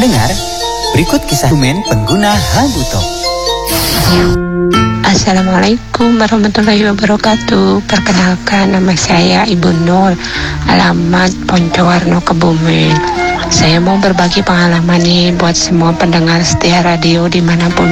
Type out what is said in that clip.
Pendengar, berikut kisah dokumen pengguna Habuto. Assalamualaikum warahmatullahi wabarakatuh. Perkenalkan, nama saya Ibu Nur, alamat Poncowarno, Kebumen. Saya mau berbagi pengalaman nih buat semua pendengar setia radio dimanapun